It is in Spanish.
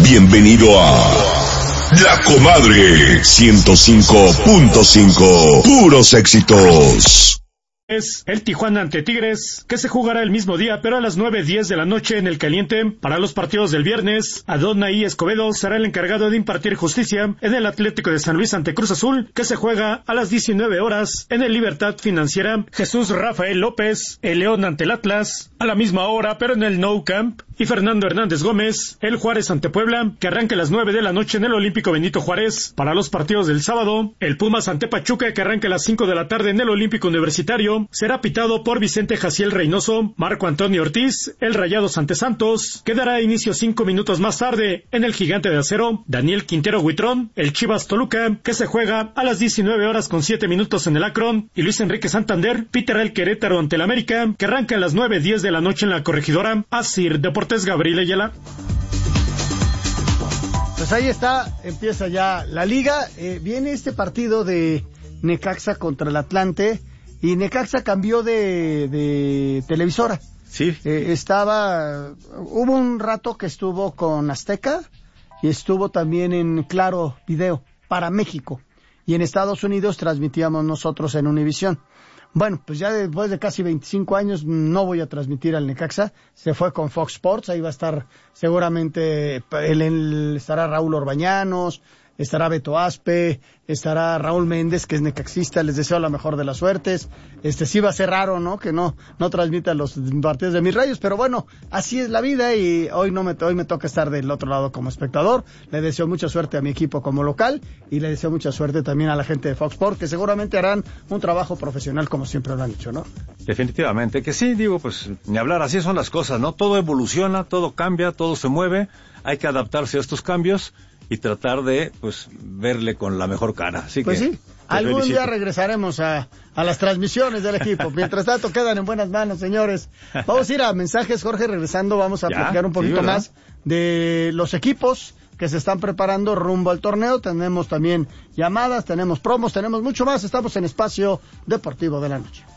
Bienvenido a La Comadre 105.5. Puros éxitos. Es el Tijuana ante Tigres, que se jugará el mismo día, pero a las 9:10 de la noche en el Caliente. Para los partidos del viernes, Adonai Escobedo será el encargado de impartir justicia en el Atlético de San Luis ante Cruz Azul, que se juega a las 19 horas en el Libertad Financiera. Jesús Rafael López, el León ante el Atlas, a la misma hora, pero en el Nou Camp. Y Fernando Hernández Gómez, el Juárez ante Puebla, que arranca a las 9 de la noche en el Olímpico Benito Juárez. Para los partidos del sábado, el Pumas ante Pachuca, que arranca a las 5 de la tarde en el Olímpico Universitario, será pitado por Vicente Jaciel Reynoso. Marco Antonio Ortiz, el Rayados ante Santos, que dará inicio 5 minutos más tarde en el Gigante de Acero. Daniel Quintero Huitrón, el Chivas Toluca, que se juega a las 19 horas con 7 minutos en el Akron. Y Luis Enrique Santander pitará el Querétaro ante el América, que arranca a las 9:10 de la noche en la Corregidora. Asir Deportes, Gabriel Ayala. Pues ahí está, empieza ya la liga. Viene este partido de Necaxa contra el Atlante, y Necaxa cambió de televisora. Sí. Hubo un rato que estuvo con Azteca y estuvo también en Claro Video para México, y en Estados Unidos transmitíamos nosotros en Univisión. Bueno, pues ya después de casi 25 años no voy a transmitir al Necaxa. Se fue con Fox Sports, ahí va a estar seguramente, estará Raúl Orbañanos, estará Beto Aspe, estará Raúl Méndez, que es necaxista. Les deseo la mejor de las suertes. Sí va a ser raro, ¿no? Que no transmita los partidos de mis Rayos, pero bueno, así es la vida, y hoy me toca estar del otro lado como espectador. Le deseo mucha suerte a mi equipo como local, y le deseo mucha suerte también a la gente de Fox Sports, que seguramente harán un trabajo profesional como siempre lo han hecho, ¿no? Definitivamente, que sí, pues ni hablar, así son las cosas, ¿no? Todo evoluciona, todo cambia, todo se mueve, hay que adaptarse a estos cambios y tratar de, pues, verle con la mejor cara. Así pues que, sí, algún día regresaremos a las transmisiones del equipo. Mientras tanto, quedan en buenas manos, señores. Vamos a ir a mensajes, Jorge. Regresando, vamos a platicar un poquito más de los equipos que se están preparando rumbo al torneo. Tenemos también llamadas, tenemos promos, tenemos mucho más. Estamos en Espacio Deportivo de la Noche.